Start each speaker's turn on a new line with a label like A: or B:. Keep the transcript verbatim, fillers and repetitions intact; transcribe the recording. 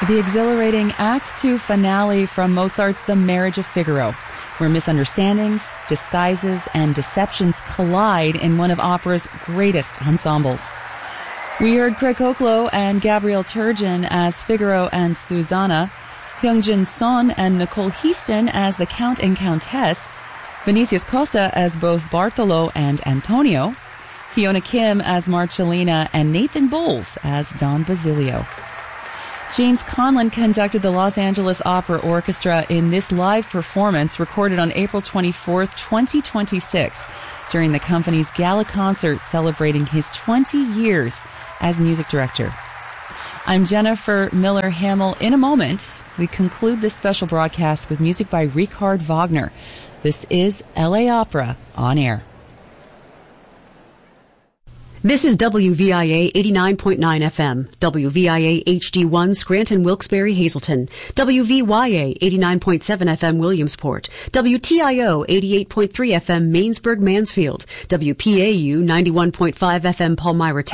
A: The exhilarating Act Two finale from Mozart's The Marriage of Figaro, where misunderstandings, disguises, and deceptions collide in one of opera's greatest ensembles. We heard Craig Koklo and Gabrielle Turgeon as Figaro and Susanna, Hyungjin Son and Nicole Heaston as the Count and Countess, Vinicius Costa as both Bartolo and Antonio, Fiona Kim as Marcellina, and Nathan Bowles as Don Basilio. James Conlon conducted the Los Angeles Opera Orchestra in this live performance recorded on April twenty-fourth, twenty twenty-six, during the company's gala concert celebrating his twenty years as music director. I'm Jennifer Miller Hamill. In a moment, we conclude this special broadcast with music by Richard Wagner. This is L A Opera On Air.
B: This is W V I A eighty-nine point nine F M, W V I A H D one Scranton, Wilkes-Barre, Hazleton, W V Y A eighty-nine point seven F M Williamsport, W T I O eighty-eight point three F M Mainsburg, Mansfield, W P A U ninety-one point five F M Palmyra,